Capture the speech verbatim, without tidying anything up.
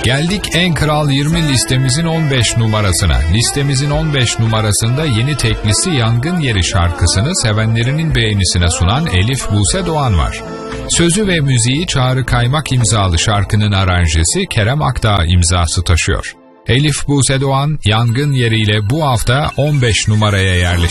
Geldik en kral yirmi listemizin on beş numarasına. Listemizin on beş numarasında yeni teklisi Yangın Yeri şarkısını sevenlerinin beğenisine sunan Elif Buse Doğan var. Sözü ve müziği Çağrı Kaymak imzalı şarkının aranjesi Kerem Akdağ imzası taşıyor. Elif Buse Doğan, Yangın Yeri ile bu hafta on beş numaraya yerleşti.